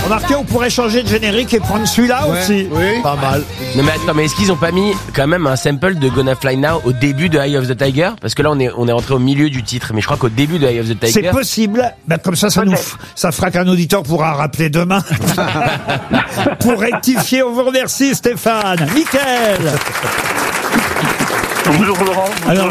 Remarquez, on pourrait changer de générique et prendre celui-là aussi. Oui. Pas mal. Non mais attends, mais est-ce qu'ils ont pas mis quand même un sample de Gonna Fly Now au début de Eye of the Tiger? Parce que là on est rentré au milieu du titre, mais je crois qu'au début de Eye of the Tiger. C'est possible. Ben, comme ça ça fera qu'un auditeur pourra rappeler demain. Pour rectifier, on vous remercie Stéphane. Mickaël. Bonjour Laurent. Alors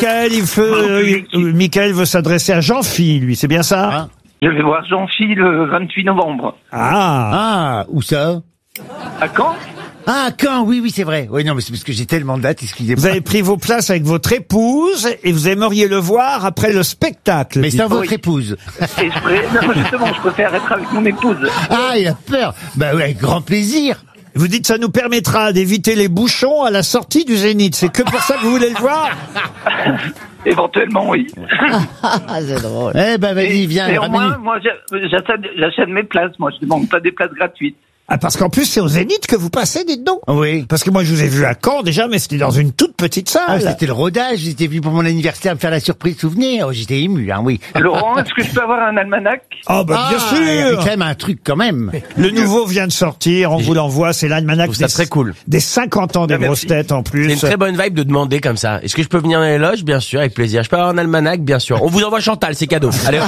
Mickaël veut s'adresser à Jean-Phi, lui, c'est bien ça? Je vais voir Jean-Phi le 28 novembre. Ah, où ça? À Caen? Ah, Caen, oui, c'est vrai. Oui, non, mais c'est parce que j'ai tellement de dates, excusez-moi. Vous avez pris vos places avec votre épouse et vous aimeriez le voir après le spectacle. Mais sans votre Oui. épouse. Et non, justement, je préfère être avec mon épouse. Ah, il a peur. Bah ouais, avec grand plaisir. Vous dites ça nous permettra d'éviter les bouchons à la sortie du Zénith. C'est que pour ça que vous voulez le voir? Éventuellement, oui. C'est drôle. Eh ben, vas-y, viens, Néanmoins, ramène. moi, j'achète mes places. Moi, je demande pas des places gratuites. Ah, parce qu'en plus, c'est au Zénith que vous passez, dites donc. Oui. Parce que moi, je vous ai vu à Caen déjà, mais c'était dans une toute petite Ah, salle. c'était le rodage. J'étais venu pour mon anniversaire me faire la surprise souvenir. Oh, j'étais ému, hein, oui. Laurent, est-ce que je peux avoir un almanach? Oh, bah, bien Il y avait sûr. quand même un truc, quand même. Le nouveau vient de sortir, on vous l'envoie, c'est l'almanach Je trouve ça très cool. des 50 ans des Merci. grosses têtes en plus. C'est une très bonne vibe de demander comme ça. Est-ce que je peux venir dans les loges? Bien sûr, avec plaisir. Je peux avoir un almanach? Bien sûr. On vous envoie Chantal, c'est cadeau. Allez.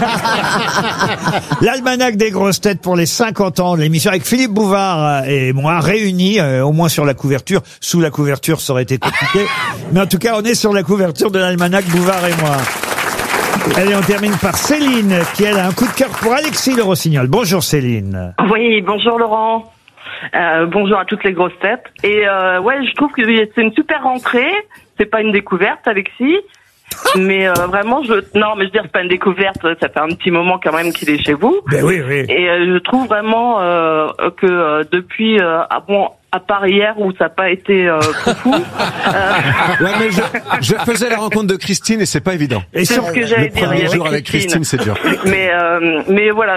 L'almanach des grosses têtes pour les 50 ans de l'émission avec Philippe Bouvard et moi réunis, au moins sur la couverture. Sous la couverture, ça aurait été compliqué. Mais en tout cas, on est sur la couverture de l'almanach Bouvard et moi. Allez, on termine par Céline, qui elle a un coup de cœur pour Alexis Le Rossignol. Bonjour Céline. Oui, bonjour Laurent. Bonjour à toutes les grosses têtes. Et ouais, je trouve que c'est une super rentrée. C'est pas une découverte, Alexis. Mais vraiment, je veux dire, c'est pas une découverte. Ça fait un petit moment quand même qu'il est chez vous. Ben oui. Et je trouve vraiment que depuis, à part hier où ça n'a pas été fou. Ouais, mais je faisais la rencontre de Christine et c'est pas évident. Et C'est sur- ce que j'allais Le dire. premier avec jour avec Christine, c'est dur. Mais voilà,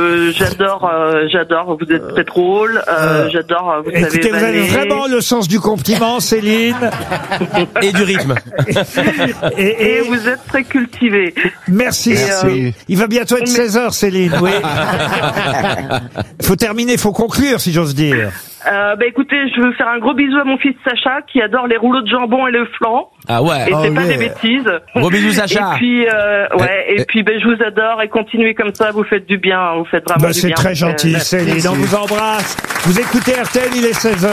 j'adore. Vous êtes très drôle. J'adore. Vous savez Écoutez, vous avez vanner. vraiment le sens du compliment, Céline. Et du rythme. Et vous êtes très cultivé. Merci. Merci. Il va bientôt être 16h, Céline. Oui. Faut terminer, faut conclure, si j'ose dire. Écoutez, je veux faire un gros bisou à mon fils Sacha qui adore les rouleaux de jambon et le flan. Ah ouais. Et c'est pas ouais. des bêtises. Gros bisous, Sacha. Et puis je vous adore et continuez comme ça, vous faites du bien, vous faites vraiment Bah, du c'est bien. très gentil, Merci. Céline. On vous embrasse. Vous écoutez RTL, il est 16h.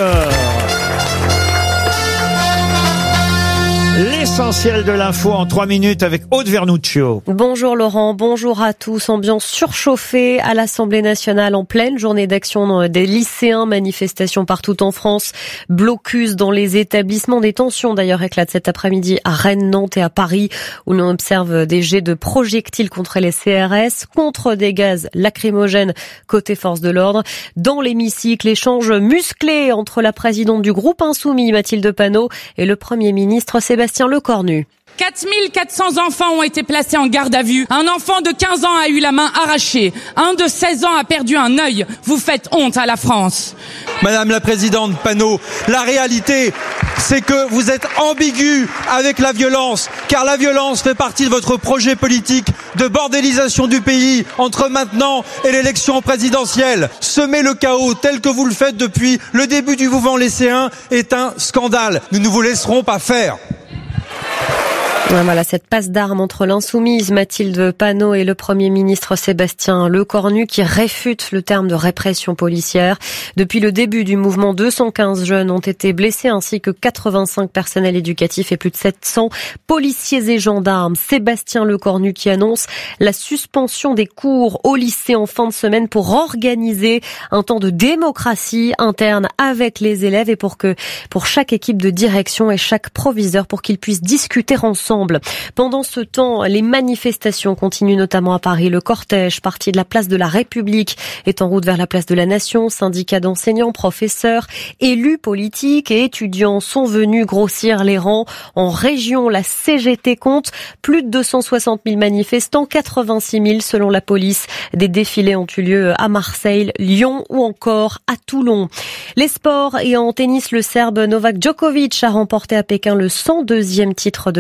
L'essentiel de l'info en 3 minutes avec Aude Vernuccio. Bonjour Laurent, bonjour à tous. Ambiance surchauffée à l'Assemblée nationale en pleine journée d'action des lycéens, manifestations partout en France, blocus dans les établissements. Des tensions d'ailleurs éclatent cet après-midi à Rennes, Nantes et à Paris où l'on observe des jets de projectiles contre les CRS, contre des gaz lacrymogènes côté force de l'ordre. Dans l'hémicycle, échange musclé entre la présidente du groupe Insoumis, Mathilde Panot, et le Premier ministre Sébastien Lecornu. 4400 enfants ont été placés en garde à vue. Un enfant de 15 ans a eu la main arrachée. Un de 16 ans a perdu un œil. Vous faites honte à la France. Madame la présidente Panot, la réalité, c'est que vous êtes ambiguë avec la violence, car la violence fait partie de votre projet politique de bordélisation du pays entre maintenant et l'élection présidentielle. Semer le chaos tel que vous le faites depuis le début du mouvement lycéen est un scandale. Nous ne vous laisserons pas faire. Voilà cette passe d'armes entre l'insoumise Mathilde Panot et le Premier ministre Sébastien Lecornu qui réfute le terme de répression policière. Depuis le début du mouvement, 215 jeunes ont été blessés ainsi que 85 personnels éducatifs et plus de 700 policiers et gendarmes. Sébastien Lecornu qui annonce la suspension des cours au lycée en fin de semaine pour organiser un temps de démocratie interne avec les élèves et pour chaque équipe de direction et chaque proviseur pour qu'ils puissent discuter ensemble. Pendant ce temps, les manifestations continuent notamment à Paris. Le cortège parti de la place de la République est en route vers la place de la Nation. Syndicats d'enseignants, professeurs, élus politiques et étudiants sont venus grossir les rangs. En région, la CGT compte plus de 260 000 manifestants, 86 000 selon la police. Des défilés ont eu lieu à Marseille, Lyon ou encore à Toulon. Les sports et en tennis, le Serbe Novak Djokovic a remporté à Pékin le 102e titre de sa carrière.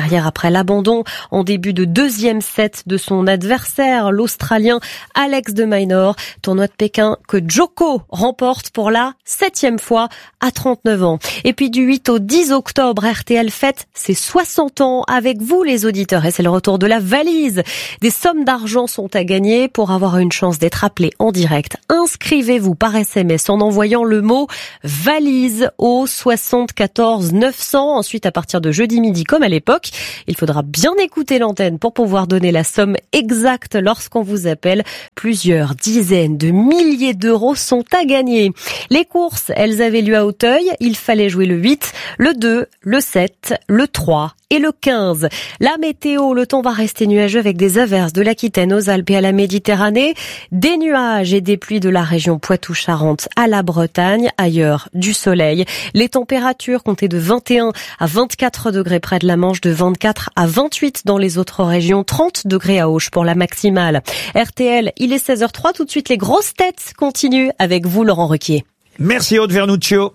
derrière après l'abandon en début de deuxième set de son adversaire, l'Australien Alex de Minaur. Tournoi de Pékin que Djoko remporte pour la 7e fois à 39 ans. Et puis du 8 au 10 octobre, RTL fête ses 60 ans avec vous les auditeurs et c'est le retour de la valise. Des sommes d'argent sont à gagner pour avoir une chance d'être appelé en direct. Inscrivez-vous par SMS en envoyant le mot valise au 74 900. Ensuite, à partir de jeudi midi comme à l'époque, il faudra bien écouter l'antenne pour pouvoir donner la somme exacte lorsqu'on vous appelle. Plusieurs dizaines de milliers d'euros sont à gagner. Les courses, elles avaient lieu à Auteuil. Il fallait jouer le 8, le 2, le 7, le 3 et le 15. La météo, le temps va rester nuageux avec des averses de l'Aquitaine aux Alpes et à la Méditerranée, des nuages et des pluies de la région Poitou-Charentes à la Bretagne, ailleurs du soleil. Les températures comptaient de 21 à 24 degrés près de la Manche, de 24 à 28 dans les autres régions, 30 degrés à Auch pour la maximale. RTL, il est 16h03, tout de suite les grosses têtes continuent avec vous Laurent Ruquier. Merci Aude Vernuccio.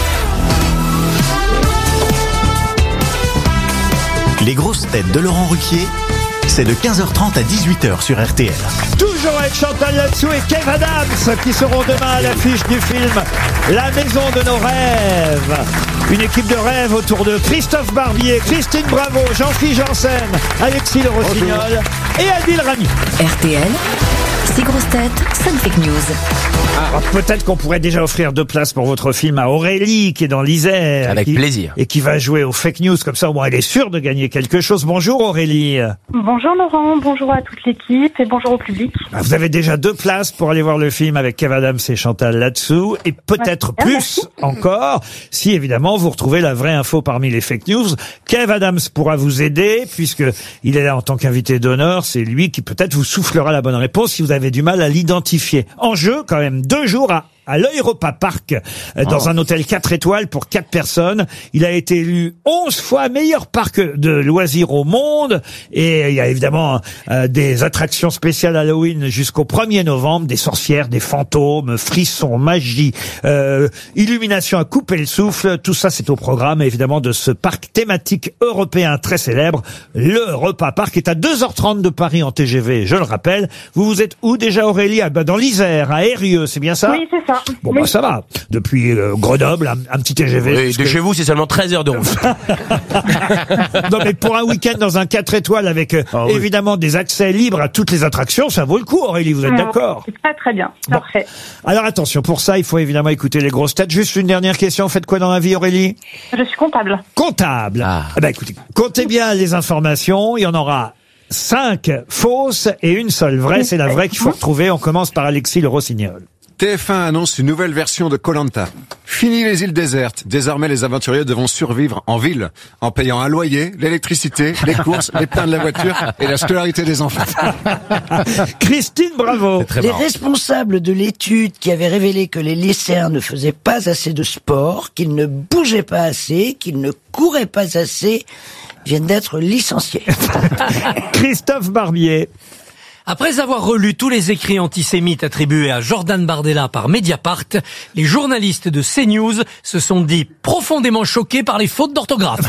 Les grosses têtes de Laurent Ruquier, c'est de 15h30 à 18h sur RTL. Toujours avec Chantal Latsou et Kev Adams qui seront demain à l'affiche du film La Maison de nos rêves. Une équipe de rêve autour de Christophe Barbier, Christine Bravo, Jean-Philippe Janssen, Alexis Le Rossignol et Adil Rami. RTL, 6 grosses têtes, 5 fake news. Alors, peut-être qu'on pourrait déjà offrir 2 places pour votre film à Aurélie qui est dans l'Isère. Avec plaisir. Et qui va jouer aux fake news. Comme ça, au moins, elle est sûre de gagner quelque chose. Bonjour Aurélie. Bonjour Laurent, bonjour à toute l'équipe et bonjour au public. Vous avez déjà 2 places pour aller voir le film avec Kev Adams et Chantal Latsou. Et peut-être plus encore si évidemment vous retrouvez la vraie info parmi les fake news. Kev Adams pourra vous aider puisque il est là en tant qu'invité d'honneur. C'est lui qui peut-être vous soufflera la bonne réponse si vous avez du mal à l'identifier. En jeu, quand même, 2 jours à l'Europa Park, dans un hôtel 4 étoiles pour 4 personnes. Il a été élu 11 fois meilleur parc de loisirs au monde. Et il y a évidemment des attractions spéciales Halloween jusqu'au 1er novembre, des sorcières, des fantômes, frissons, magie, illumination à couper le souffle. Tout ça, c'est au programme, évidemment, de ce parc thématique européen très célèbre. L'Europa Park est à 2h30 de Paris en TGV, je le rappelle. Vous êtes où déjà, Aurélie? Dans l'Isère, à Eyrieux, c'est bien ça? Oui, c'est ça. Bon, bah, ça va. Depuis Grenoble, un petit TGV. Oui, de chez vous, c'est seulement 13 heures de route. Non, mais pour un week-end dans un 4 étoiles avec évidemment des accès libres à toutes les attractions, ça vaut le coup, Aurélie, vous êtes d'accord? C'est très très bien, parfait. Alors attention, pour ça, il faut évidemment écouter les grosses têtes. Juste une dernière question, faites quoi dans la vie, Aurélie? Je suis comptable. Comptable. Eh ben, écoutez, comptez bien les informations, il y en aura 5 fausses et une seule vraie, c'est la vraie qu'il faut retrouver. On commence par Alexis Le Rossignol. TF1 annonce une nouvelle version de Koh-Lanta. Fini les îles désertes. Désormais, les aventuriers devront survivre en ville, en payant un loyer, l'électricité, les courses, les pleins de la voiture et la scolarité des enfants. Christine Bravo. Les responsables de l'étude qui avait révélé que les lycéens ne faisaient pas assez de sport, qu'ils ne bougeaient pas assez, qu'ils ne couraient pas assez, viennent d'être licenciés. Christophe Barbier. Après avoir relu tous les écrits antisémites attribués à Jordan Bardella par Mediapart, les journalistes de CNews se sont dit profondément choqués par les fautes d'orthographe.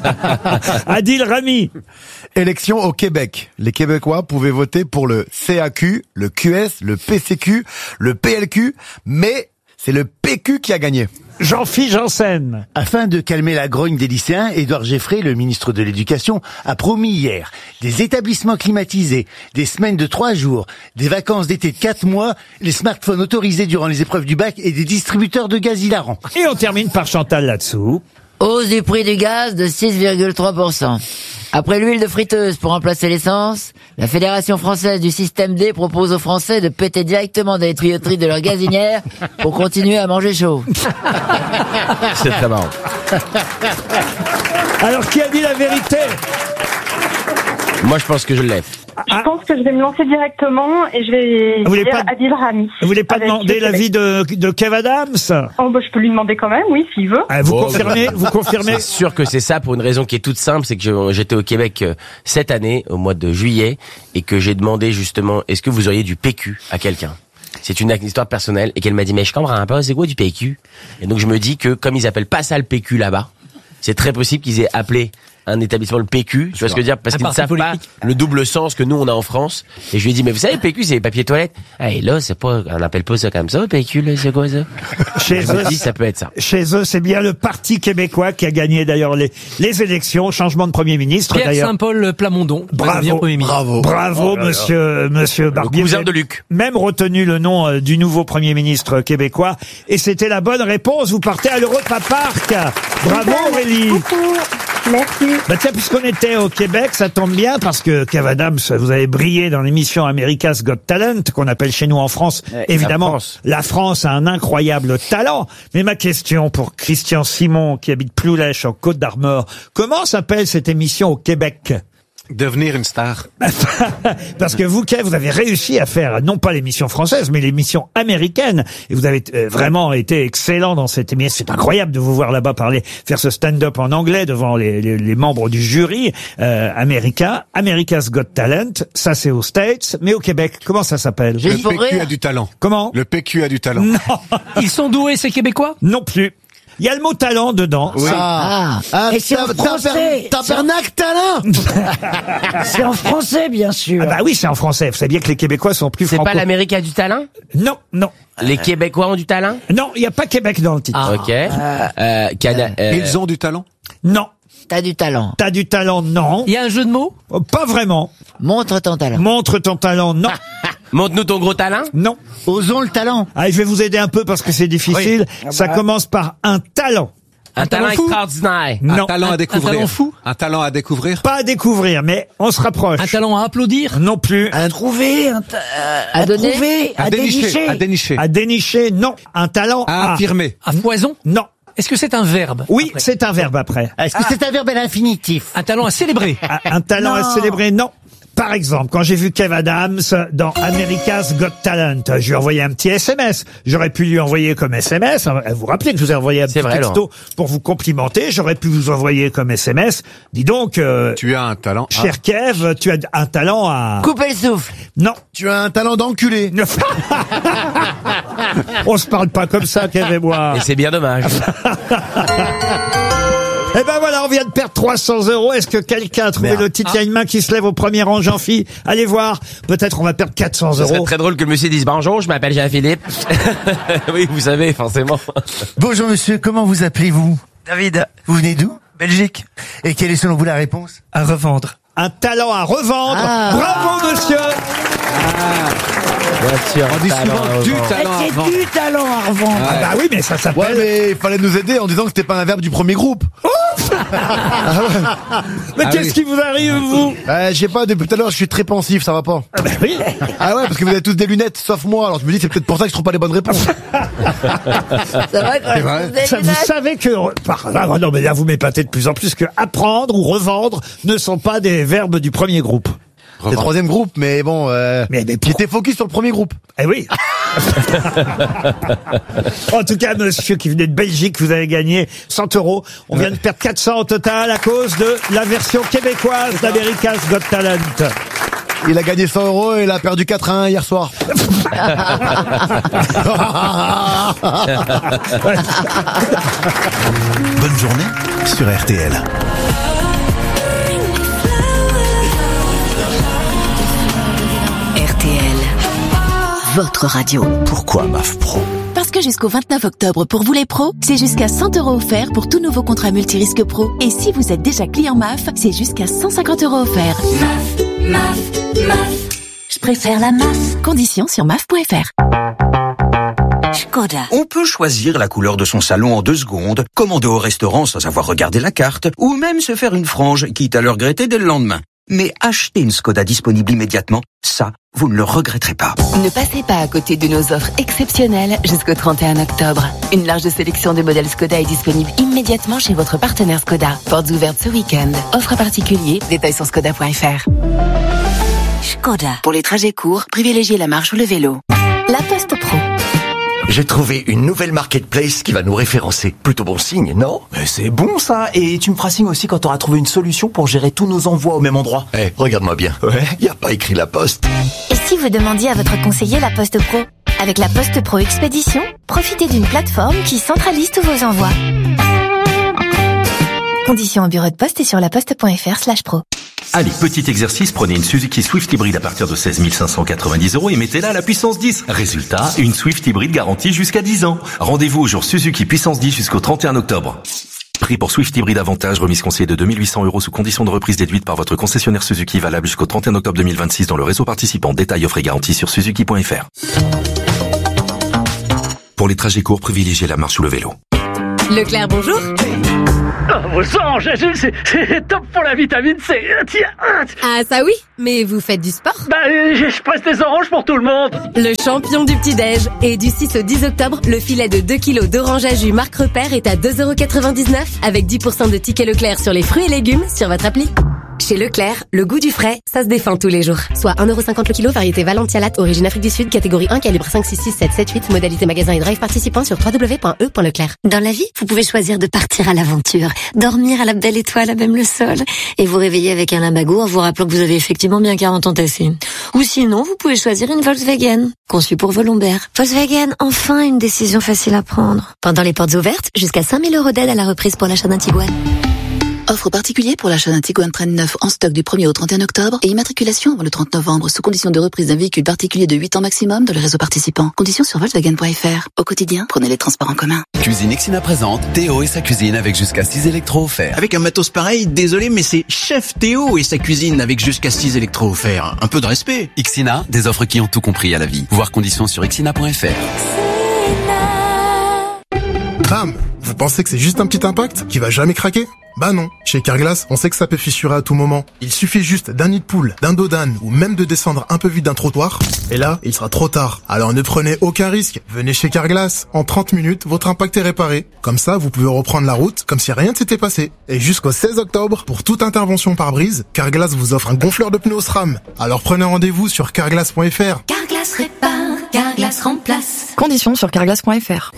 Adil Rami. Élection au Québec. Les Québécois pouvaient voter pour le CAQ, le QS, le PCQ, le PLQ, mais c'est le PQ qui a gagné. Jean-Philippe Janssen. Afin de calmer la grogne des lycéens, Édouard Geffrey, le ministre de l'Éducation, a promis hier des établissements climatisés, des semaines de 3 jours, des vacances d'été de 4 mois, les smartphones autorisés durant les épreuves du bac et des distributeurs de gaz hilarants. Et on termine par Chantal Latsou. Hausse du prix du gaz de 6,3%. Après l'huile de friteuse pour remplacer l'essence, la Fédération française du système D propose aux Français de péter directement dans les tuyauteries de leur gazinière pour continuer à manger chaud. C'est très marrant. Alors, qui a dit la vérité? Moi, je pense que je l'ai. Je pense que je vais me lancer directement et je vais dire Adil Rami. Vous voulez pas demander l'avis de Kev Adams? Oh, bah, je peux lui demander quand même, oui, s'il veut. Vous confirmez? Vous confirmez? C'est sûr que c'est ça pour une raison qui est toute simple, c'est que j'étais au Québec cette année, au mois de juillet, et que j'ai demandé justement, est-ce que vous auriez du PQ à quelqu'un? C'est une histoire personnelle, et qu'elle m'a dit, mais je comprends pas, c'est quoi du PQ? Et donc je me dis que comme ils appellent pas ça le PQ là-bas, c'est très possible qu'ils aient appelé un établissement, le PQ, tu vois ce que je veux dire, parce Un qu'ils ne parti savent pas politique. le double sens que nous on a en France. Et je lui ai dit, mais vous savez, le PQ, c'est les papiers toilettes. Ah, et là, c'est pas, on appelle pas ça comme ça, le PQ, là, c'est quoi ça? Chez Je me eux, dis, ça peut être ça. chez eux, c'est bien le Parti québécois qui a gagné d'ailleurs les élections, changement de Premier ministre Pierre d'ailleurs. Saint-Paul Plamondon. va devenir Bravo, Premier ministre. bravo, monsieur Barbier. cousin Vous de avez Luc. Même retenu le nom du nouveau Premier ministre québécois. Et c'était la bonne réponse. Vous partez à l'Europa Park. Bravo Aurélie. Merci. Bah tiens, puisqu'on était au Québec, ça tombe bien parce que Kev Adams, vous avez brillé dans l'émission America's Got Talent, qu'on appelle chez nous en France. Évidemment, la France a un incroyable talent. Mais ma question pour Christian Simon, qui habite Ploulèche en Côte-d'Armor, comment s'appelle cette émission au Québec? Devenir une star. Parce que vous, Kev, vous avez réussi à faire, non pas l'émission française, mais l'émission américaine. Et vous avez vraiment été excellent dans cette émission. C'est incroyable de vous voir là-bas parler, faire ce stand-up en anglais devant les membres du jury américain. America's Got Talent, ça c'est aux States. Mais au Québec, comment ça s'appelle? Le PQ a du talent. Comment? Le PQ a du talent. Non. Ils sont doués, ces Québécois? Non plus. Il y a le mot talent dedans. Oui. Et c'est en français. Tabernacle talent. C'est en français, bien sûr. Ah bah oui, c'est en français. Vous savez bien que les Québécois sont plus C'est franco. pas l'Amérique a du talent? Non, non. Les Québécois ont du talent? Non, il n'y a pas Québec dans le titre. Ok. Ils ont du talent? Non. T'as du talent. T'as du talent, non. Il y a un jeu de mots? Oh, pas vraiment. Montre ton talent. Montre ton talent, non. Montre-nous ton gros talent? Non. Osons le talent. Allez, je vais vous aider un peu parce que c'est difficile. Ça commence par un talent. Un talent fou? extraordinaire. Non. Un talent à découvrir. Un talent fou? Un talent à découvrir. Pas à découvrir, mais on se rapproche. Un talent à applaudir? Non plus. À trouver, À donner? trouver, à dénicher. À dénicher. À dénicher, non. Un talent À affirmer. À foison? Non. Est-ce que c'est un verbe? Oui, après c'est un verbe après. Est-ce que c'est un verbe à l'infinitif? Un talent à célébrer? Un talent à Non. célébrer, non. Par exemple, quand j'ai vu Kev Adams dans America's Got Talent, je lui ai envoyé un petit SMS. J'aurais pu lui envoyer comme SMS. Vous vous rappelez que je vous ai envoyé un petit vrai, texto pour vous complimenter. J'aurais pu vous envoyer comme SMS. Dis donc, Tu as un talent. cher Kev, tu as un talent à... Couper le souffle. Non. Tu as un talent d'enculé. On se parle pas comme ça, Kev et moi. Et c'est bien dommage. Eh ben voilà, on vient de perdre 300 €. Est-ce que quelqu'un a trouvé le titre? Il y a une main qui se lève au premier rang, Jean-Phi. Allez voir. Peut-être on va perdre 400 Ce serait €. très drôle que le monsieur dise bonjour, je m'appelle Jean-Philippe. Oui, vous savez, forcément. Bonjour monsieur, comment vous appelez-vous? David, Vous venez d'où? Belgique, Et quelle est selon vous la réponse? à revendre. Un talent à revendre. Ah. Bravo, monsieur. Bien sûr. On dit souvent du talent à C'est vendre. du talent à revendre. Ah bah oui, mais ça Ouais, s'appelle... mais il fallait nous aider en disant que c'était pas un verbe du premier groupe. Mais Ah qu'est-ce oui. qui vous arrive, vous? Je sais pas, depuis tout à l'heure, je suis très pensif, ça va pas. Ah bah oui. Ah ouais, parce que vous avez tous des lunettes, sauf moi, alors je me dis c'est peut-être pour ça que je trouve pas les bonnes réponses. C'est vrai qu'on a tous des Ça, vous lunettes. savez que... non, mais là, vous m'épatez de plus en plus que apprendre ou revendre ne sont pas des verbes du premier groupe. C'est le troisième groupe, mais bon, Mais j'étais focus sur le premier groupe. Eh oui. En tout cas, monsieur qui venait de Belgique, vous avez gagné 100 €. On vient de perdre 400 au total à cause de la version québécoise d'America's Got Talent. Il a gagné 100 € et il a perdu 4-1 hier soir. Bonne journée sur RTL. RTL, votre radio. Pourquoi MAF Pro? Parce que jusqu'au 29 octobre, pour vous les pros, c'est jusqu'à 100 € offerts pour tout nouveau contrat multirisque pro. Et si vous êtes déjà client MAF, c'est jusqu'à 150 € offerts. MAF. Je préfère la MAF. Conditions sur MAF.fr. Škoda. On peut choisir la couleur de son salon en 2 secondes, commander au restaurant sans avoir regardé la carte, ou même se faire une frange, quitte à le regretter dès le lendemain. Mais acheter une Škoda disponible immédiatement, ça, vous ne le regretterez pas. Ne passez pas à côté de nos offres exceptionnelles jusqu'au 31 octobre. Une large sélection de modèles Škoda est disponible immédiatement chez votre partenaire Škoda. Portes ouvertes ce week-end. Offre particulier, détails sur škoda.fr. Škoda. Pour les trajets courts, privilégiez la marche ou le vélo. La Poste Pro. J'ai trouvé une nouvelle marketplace qui va nous référencer. Plutôt bon signe, non? Mais c'est bon ça. Et tu me feras signe aussi quand t'auras trouvé une solution pour gérer tous nos envois au même endroit. Regarde-moi bien. Ouais, y a pas écrit la poste. Et si vous demandiez à votre conseiller la Poste Pro? Avec la Poste Pro Expédition, profitez d'une plateforme qui centralise tous vos envois. Conditions au bureau de poste et sur laposte.fr/pro. Allez, petit exercice, prenez une Suzuki Swift hybride à partir de 16 590 € et mettez-la à la puissance 10. Résultat, une Swift hybride garantie jusqu'à 10 ans. Rendez-vous au jour Suzuki puissance 10 jusqu'au 31 octobre. Prix pour Swift hybride avantage, remise conseillée de 2 800 € sous condition de reprise déduite par votre concessionnaire Suzuki, valable jusqu'au 31 octobre 2026 dans le réseau participant. Détails, offres et garanties sur suzuki.fr. Pour les trajets courts, privilégiez la marche ou le vélo. Leclerc, bonjour. Oh, vos sangs, c'est top pour la vitamine C. Tiens. Ah, ça oui, mais vous faites du sport? Bah, je presse des oranges pour tout le monde. Le champion du petit-déj. Et du 6 au 10 octobre, le filet de 2 kilos d'orange à jus Marc Repère est à 2,99 € avec 10% de tickets Leclerc sur les fruits et légumes sur votre appli. Chez Leclerc, le goût du frais, ça se défend tous les jours. Soit 1,50 € le kilo, variété Valentia Latte, origine Afrique du Sud, catégorie 1, calibre 5, 6, 6, 7, 7, 8, modalité magasin et drive participant sur www.e.leclerc. Dans la vie, vous pouvez choisir de partir à l'aventure, dormir à la belle étoile à même le sol, et vous réveiller avec un limbago en vous rappelant que vous avez effectivement bien 40 ans tassés. Ou sinon, vous pouvez choisir une Volkswagen, conçue pour vos lombaires. Volkswagen, enfin une décision facile à prendre. Pendant les portes ouvertes, jusqu'à 5 000 € d'aide à la reprise pour l'achat d'un Tiguan. Offre particulière pour l'achat d'un Tiguan Trail 9 en stock du 1er au 31 octobre et immatriculation avant le 30 novembre sous condition de reprise d'un véhicule particulier de 8 ans maximum dans le réseau participant. Conditions sur Volkswagen.fr. Au quotidien, prenez les transports en commun. Cuisine Ixina présente Théo et sa cuisine avec jusqu'à 6 électros offerts. Avec un matos pareil, désolé mais c'est Chef Théo et sa cuisine avec jusqu'à 6 électros offerts. Un peu de respect. Ixina, des offres qui ont tout compris à la vie. Voir conditions sur ixina.fr. Bam! Vous pensez que c'est juste un petit impact qui va jamais craquer? Bah non. Chez Carglass, on sait que ça peut fissurer à tout moment. Il suffit juste d'un nid de poule, d'un dos d'âne ou même de descendre un peu vite d'un trottoir. Et là, il sera trop tard. Alors ne prenez aucun risque. Venez chez Carglass. En 30 minutes, votre impact est réparé. Comme ça, vous pouvez reprendre la route comme si rien ne s'était passé. Et jusqu'au 16 octobre, pour toute intervention par brise, Carglass vous offre un gonfleur de pneus SRAM. Alors prenez rendez-vous sur carglass.fr. Carglass répare, Carglass remplace. Conditions sur carglass.fr.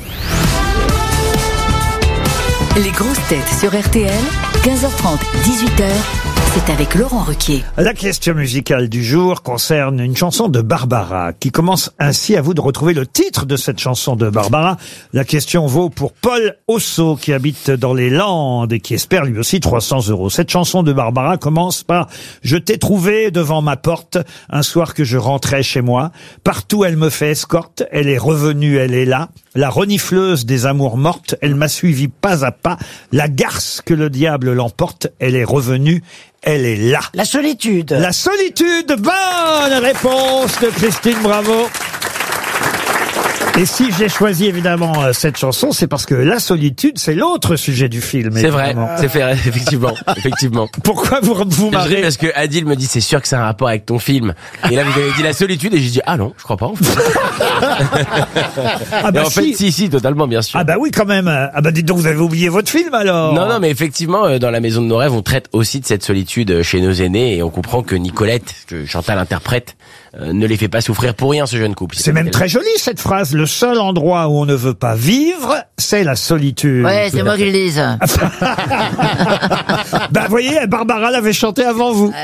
Les grosses têtes sur RTL, 15h30, 18h, c'est avec Laurent Ruquier. La question musicale du jour concerne une chanson de Barbara qui commence ainsi. À vous de retrouver le titre de cette chanson de Barbara. La question vaut pour Paul Osso qui habite dans les Landes et qui espère lui aussi 300 €. Cette chanson de Barbara commence par « Je t'ai trouvé devant ma porte un soir que je rentrais chez moi. Partout elle me fait escorte, elle est revenue, elle est là. La renifleuse des amours mortes, elle m'a suivi pas à pas. La garce que le diable l'emporte, elle est revenue, elle est là. » La solitude. La solitude, bonne réponse de Christine Bravo. Et si j'ai choisi évidemment cette chanson, c'est parce que la solitude, c'est l'autre sujet du film. C'est vrai, évidemment. c'est fait, effectivement. Pourquoi vous marrez? Parce que Adil me dit, c'est sûr que c'est un rapport avec ton film. Et là, vous avez dit la solitude, et j'ai dit, ah non, je crois pas, en fait. Ah bah et en fait, si, totalement, bien sûr. Ah bah oui, quand même. Ah bah dites donc, vous avez oublié votre film, alors. Non, mais effectivement, dans La Maison de nos rêves, on traite aussi de cette solitude chez nos aînés, et on comprend que Nicolette, que Chantal interprète, ne les fait pas souffrir pour rien, ce jeune couple. C'est même très joli, cette phrase. Le seul endroit où on ne veut pas vivre, c'est la solitude. Ouais, c'est moi qui le dis. Bah, vous voyez, Barbara l'avait chanté avant vous.